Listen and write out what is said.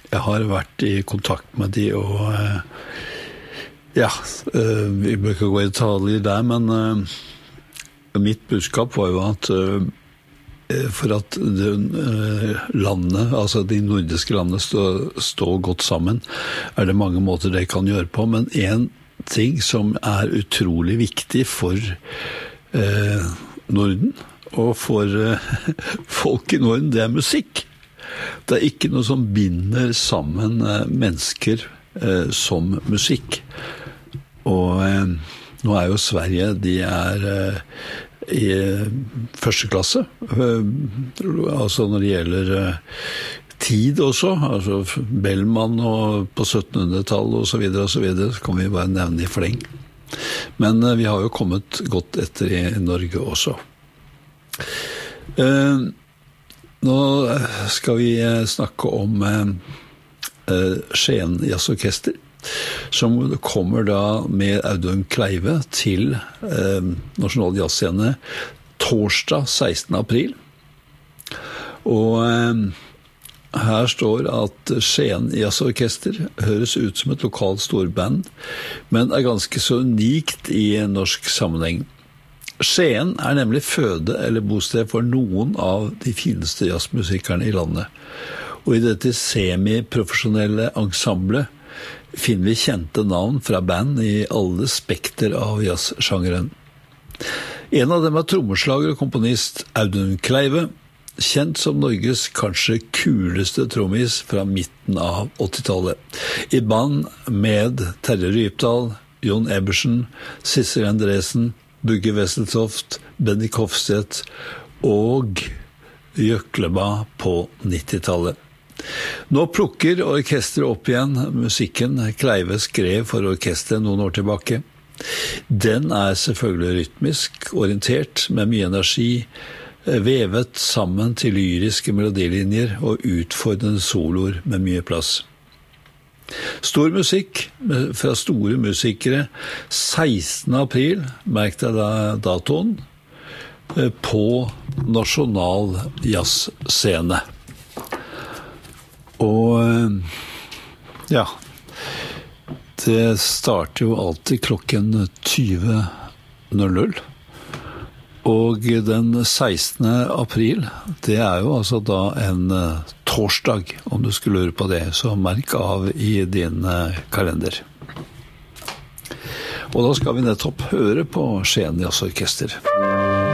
Jeg har vært I kontakt med de, og vi bør ikke gå I detaljer der, men mitt budskap var jo at for at landet, altså de nordiske landene står godt sammen, det mange måter de kan gjøre på, men en ting som utrolig viktig for Norden, og for folk I Norden, det musikk. Det ikke noe som binder sammen mennesker som musikk. Og nå jo Sverige, de I første klasse, altså når det gjelder tid også, altså Bellman og på 1700-tallet og så videre, så kan vi bare nevne I fleng. Men vi har jo kommet godt etter I Norge også. Nå skal vi snakke om Skien Jazzorkester, som kommer da med Audun Kleive til Nasjonal Jazzscene torsdag 16. april. Og her står at Skien Jazzorkester høres ut som et lokalt storband, men ganske så unikt I norsk sammenheng. Skien nemlig føde eller bosted for noen av de fineste jazzmusikerne I landet. Og I dette semi-profesjonelle ensemblet finner vi kjente navn fra band I alle spekter av jazzsjangeren. En av dem trommeslager og komponist Audun Kleive, kjent som Norges kanskje kuleste trommis fra midten av 80-tallet. I band med Terje Rypdal, Jon Ebersen, Sissel Andresen, Bugge Wesseltoft, Benny Kofstedt og Jøkleba på 90-tallet. Nå plukker orkestret opp igjen musikken Kleive skrev for orkestret noen år tilbake. Den selvfølgelig rytmisk orientert med mye energi, vevet sammen til lyriske melodilinjer og utfordrende soloer med mye plass. Stor musikk fra store musikere 16. april, merk deg datoen, på Nasjonal Jazzscene. Og det starter jo alltid klokken 20:00. Og den 16. april, det jo altså da en torsdag, om du skulle lure på det, så merk av I din kalender. Og da skal vi nettopp høre på Skien Jazzorkester.